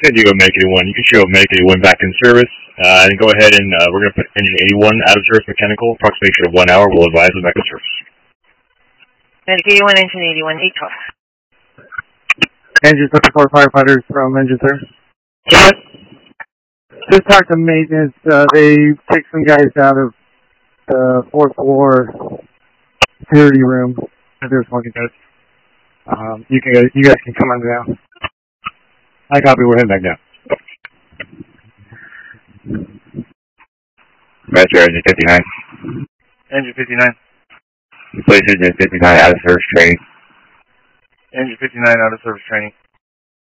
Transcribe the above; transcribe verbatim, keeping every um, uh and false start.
San Diego Medicaid one. You can show Medicaid one back in service. Uh, and go ahead and uh, we're going to put engine eighty-one out of service mechanical. Approximation of one hour. We'll advise them back in service. Medicaid one, engine eighty-one, eight twelve. Engine fifty-four firefighters from engine service. Yes. Just talked to maintenance. Uh, they take some guys out of the fourth floor security room. They're smoking guys. Um, you can you guys can come on down. I copy. We're heading back down. Metro engine fifty-nine. Engine fifty-nine. Replace engine fifty-nine out of service training. Engine fifty-nine out of service training.